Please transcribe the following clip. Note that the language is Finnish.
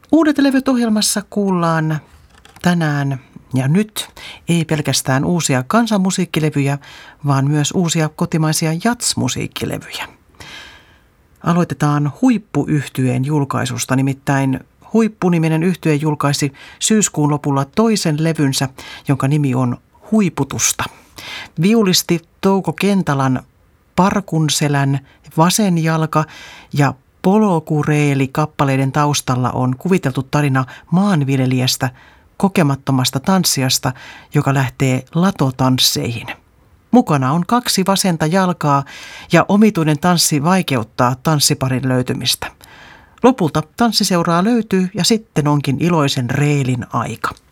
Uudet levyt ohjelmassa kuullaan tänään ja nyt ei pelkästään uusia kansanmusiikkilevyjä, vaan myös uusia kotimaisia jatsmusiikkilevyjä. Aloitetaan Huippu-yhtyeen julkaisusta, nimittäin Huippu-niminen yhtye julkaisi syyskuun lopulla toisen levynsä, jonka nimi on Huiputusta. Viulisti Touko Kentalan Parkunselän Vasen jalka ja Polokureeli kappaleiden taustalla on kuviteltu tarina maanviljelijästä, kokemattomasta tanssijasta, joka lähtee latotansseihin. Mukana on 2 vasenta jalkaa ja omituinen tanssi vaikeuttaa tanssiparin löytymistä. Lopulta tanssiseuraa löytyy ja sitten onkin iloisen reelin aika.